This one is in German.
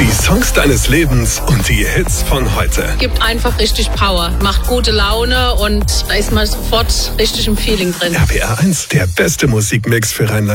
Die Songs deines Lebens und die Hits von heute. Gibt einfach richtig Power, macht gute Laune und da ist man sofort richtig im Feeling drin. RPR 1, der beste Musikmix für Rheinland.